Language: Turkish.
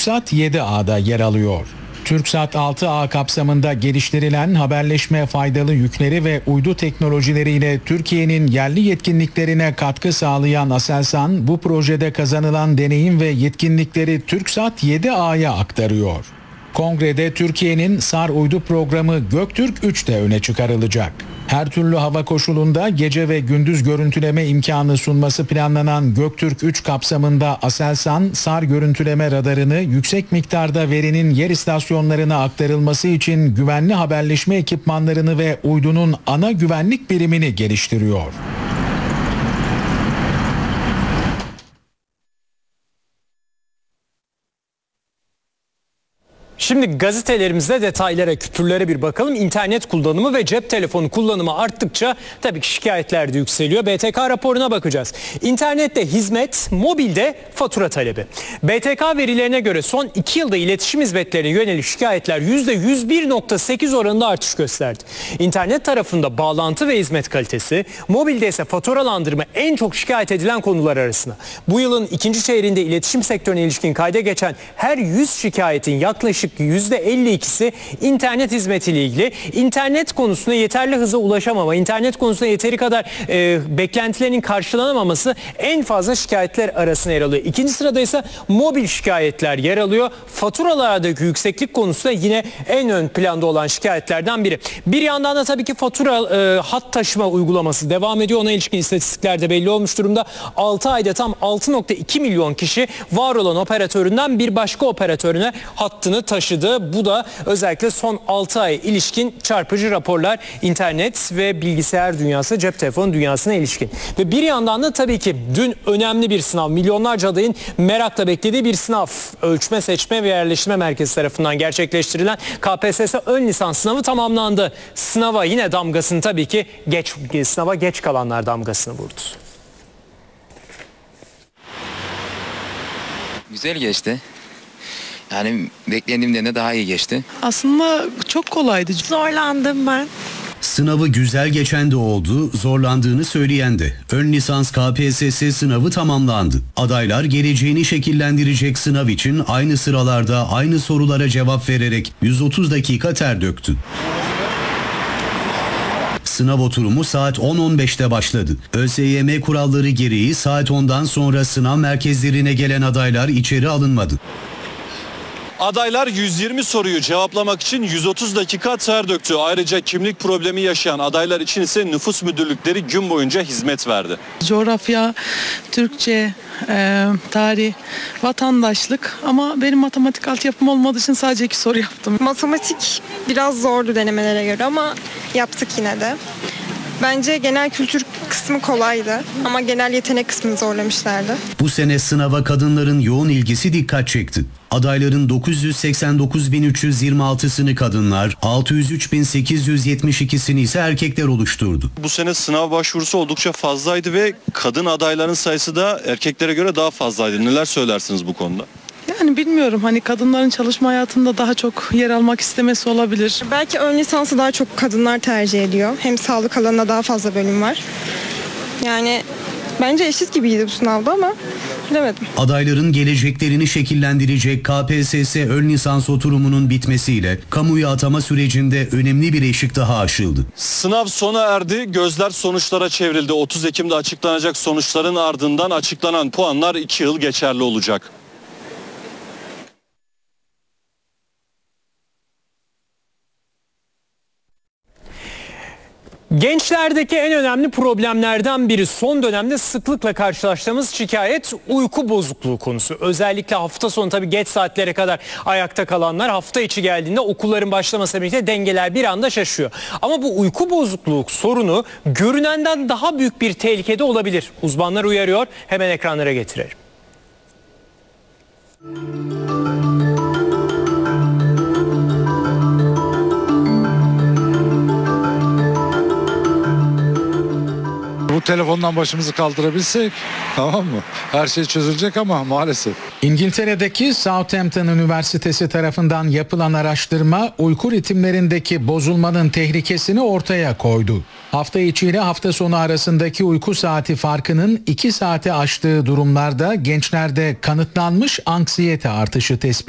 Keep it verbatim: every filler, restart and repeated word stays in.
TürkSat yedi A'da yer alıyor. TürkSat altı A kapsamında geliştirilen haberleşme faydalı yükleri ve uydu teknolojileriyle Türkiye'nin yerli yetkinliklerine katkı sağlayan Aselsan, bu projede kazanılan deneyim ve yetkinlikleri TürkSat yedi A'ya aktarıyor. Kongrede Türkiye'nin SAR uydu programı Göktürk üç de öne çıkarılacak. Her türlü hava koşulunda gece ve gündüz görüntüleme imkanı sunması planlanan Göktürk üç kapsamında Aselsan, SAR görüntüleme radarını yüksek miktarda verinin yer istasyonlarına aktarılması için güvenli haberleşme ekipmanlarını ve uydunun ana güvenlik birimini geliştiriyor. Şimdi gazetelerimizde detaylara, küpürlere bir bakalım. İnternet kullanımı ve cep telefonu kullanımı arttıkça tabii ki şikayetler de yükseliyor. B T K raporuna bakacağız. İnternette hizmet, mobilde fatura talebi. B T K verilerine göre son iki yılda iletişim hizmetlerine yönelik şikayetler yüzde yüz bir virgül sekiz oranında artış gösterdi. İnternet tarafında bağlantı ve hizmet kalitesi, mobilde ise faturalandırma en çok şikayet edilen konular arasında. Bu yılın ikinci çeyreğinde iletişim sektörüne ilişkin kayda geçen her yüz şikayetin yaklaşık yüzde elli ikisi internet hizmetiyle ilgili. İnternet konusunda yeterli hıza ulaşamama, internet konusunda yeteri kadar e, beklentilerin karşılanamaması en fazla şikayetler arasında yer alıyor. İkinci sırada ise mobil şikayetler yer alıyor. Faturalardaki yükseklik konusunda yine en ön planda olan şikayetlerden biri. Bir yandan da tabii ki fatura e, hat taşıma uygulaması devam ediyor. Ona ilişkin istatistikler de belli olmuş durumda. altı ayda tam altı virgül iki milyon kişi var olan operatöründen bir başka operatörüne hattını taşıdı. Bu da özellikle son altı ay ilişkin çarpıcı raporlar internet ve bilgisayar dünyası, cep telefonu dünyasına ilişkin. Ve bir yandan da tabii ki dün önemli bir sınav, milyonlarca adayın merakla beklediği bir sınav. Ölçme, Seçme ve Yerleştirme Merkezi tarafından gerçekleştirilen K P S S ön lisans sınavı tamamlandı. Sınava yine damgasını tabii ki geç, sınava geç kalanlar damgasını vurdu. Güzel geçti. Yani beklediğimden de daha iyi geçti. Aslında çok kolaydı. Zorlandım ben. Sınavı güzel geçen de oldu, zorlandığını söyleyen de. Ön lisans K P S S sınavı tamamlandı. Adaylar geleceğini şekillendirecek sınav için aynı sıralarda aynı sorulara cevap vererek yüz otuz dakika ter döktü. Sınav oturumu saat on on beşte başladı. ÖSYM kuralları gereği saat ondan sonra sınav merkezlerine gelen adaylar içeri alınmadı. Adaylar yüz yirmi soruyu cevaplamak için yüz otuz dakika ter döktü. Ayrıca kimlik problemi yaşayan adaylar için ise nüfus müdürlükleri gün boyunca hizmet verdi. Coğrafya, Türkçe, e, tarih, vatandaşlık ama benim matematik altyapım olmadığı için sadece iki soru yaptım. Matematik biraz zordu denemelere göre ama yaptık yine de. Bence genel kültür kısmı kolaydı ama genel yetenek kısmını zorlamışlardı. Bu sene sınava kadınların yoğun ilgisi dikkat çekti. Adayların dokuz yüz seksen dokuz bin üç yüz yirmi altısını kadınlar, altı yüz üç bin sekiz yüz yetmiş ikisini ise erkekler oluşturdu. Bu sene sınav başvurusu oldukça fazlaydı ve kadın adayların sayısı da erkeklere göre daha fazlaydı. Neler söylersiniz bu konuda? Yani bilmiyorum, hani kadınların çalışma hayatında daha çok yer almak istemesi olabilir. Belki ön lisansı daha çok kadınlar tercih ediyor. Hem sağlık alanında daha fazla bölüm var. Yani bence eşit gibiydi bu sınavda ama bilemedim. Adayların geleceklerini şekillendirecek K P S S ön lisans oturumunun bitmesiyle kamuya atama sürecinde önemli bir eşik daha aşıldı. Sınav sona erdi, gözler sonuçlara çevrildi. otuz Ekim'de açıklanacak sonuçların ardından açıklanan puanlar iki yıl geçerli olacak. Gençlerdeki en önemli problemlerden biri son dönemde sıklıkla karşılaştığımız şikayet uyku bozukluğu konusu. Özellikle hafta sonu tabii geç saatlere kadar ayakta kalanlar hafta içi geldiğinde okulların başlamasıyla birlikte dengeler bir anda şaşıyor. Ama bu uyku bozukluğu sorunu görünenden daha büyük bir tehlikede olabilir. Uzmanlar uyarıyor. Hemen ekranlara getirelim. Bu telefondan başımızı kaldırabilsek, tamam mı? Her şey çözülecek ama maalesef. İngiltere'deki Southampton Üniversitesi tarafından yapılan araştırma uyku ritimlerindeki bozulmanın tehlikesini ortaya koydu. Hafta içi ile hafta sonu arasındaki uyku saati farkının iki saate aştığı durumlarda gençlerde kanıtlanmış anksiyete artışı tespit